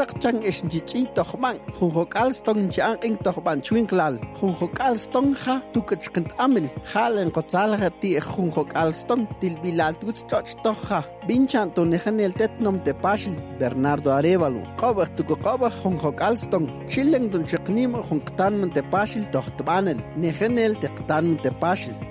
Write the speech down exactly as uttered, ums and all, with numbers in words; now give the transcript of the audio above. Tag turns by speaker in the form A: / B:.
A: Saqchan esnjichi tohman, Junjok Alston Chang in Tohban Chwinklal, Junjok Alston ha, Tukachkant Amil, Halen Kotzalha ti Junjok Alston, Til Bilal Tuts Toch Toha, Binchan to Nehanel Tetnom de Pashil, Bernardo Arevalo, Cover to Cover Junjok Alston, Chilling Dun Chaknim Junktan de Pashil Tochtbanel, Nehanel Tektan de Pashil.